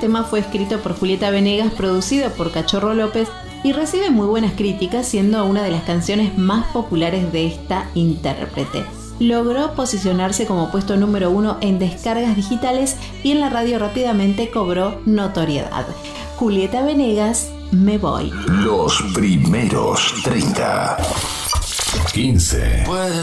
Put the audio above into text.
tema fue escrito por Julieta Venegas, producido por Cachorro López y recibe muy buenas críticas, siendo una de las canciones más populares de esta intérprete. Logró posicionarse como puesto número 1 en descargas digitales y en la radio rápidamente cobró notoriedad. Julieta Venegas, Me Voy. Los primeros 30. 15. Puede